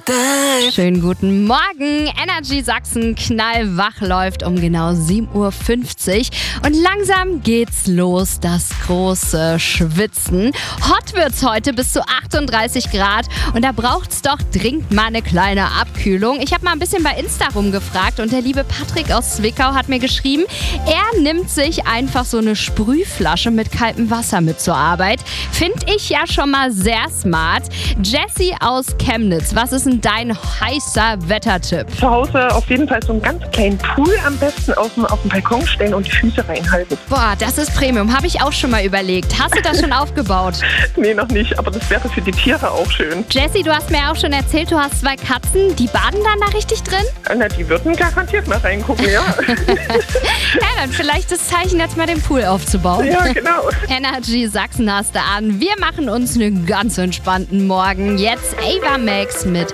Dive. Schönen guten Morgen. Energy Sachsen knallwach läuft um genau 7.50 Uhr. Und langsam geht's los, das große Schwitzen. Hot wird's heute bis zu 38 Grad. Und da braucht's doch dringend mal eine kleine Abkühlung. Ich habe mal ein bisschen bei Insta rumgefragt und der liebe Patrick aus Zwickau hat mir geschrieben, er nimmt sich einfach so eine Sprühflasche mit kaltem Wasser mit zur Arbeit. Finde ich ja schon mal sehr smart. Jessie aus Chemnitz, was ist denn dein heißer Wettertipp? Zu Hause auf jeden Fall so einen ganz kleinen Pool am besten auf den Balkon stellen und die Füße reinhalten. Boah, das ist Premium. Habe ich auch schon mal überlegt. Hast du das schon aufgebaut? Nee, noch nicht, aber das wäre für die Tiere auch schön. Jessie, du hast mir auch schon erzählt, du hast 2 Katzen. Die baden dann da richtig drin? Na, die würden garantiert mal reingucken, ja. Ja, dann vielleicht das Zeichen, jetzt mal den Pool aufzubauen. Ja, genau. Energy Sachsen hast du an. Wir machen uns einen ganz entspannten Morgen. Jetzt Ava Max mit